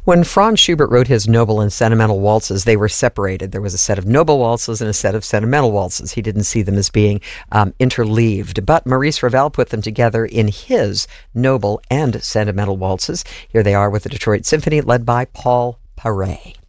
When Franz Schubert wrote his Noble and Sentimental Waltzes, they were separated. There was a set of noble waltzes and a set of sentimental waltzes. He didn't see them as being interleaved. But Maurice Ravel put them together in his Noble and Sentimental Waltzes. Here they are with the Detroit Symphony, led by Paul Paray.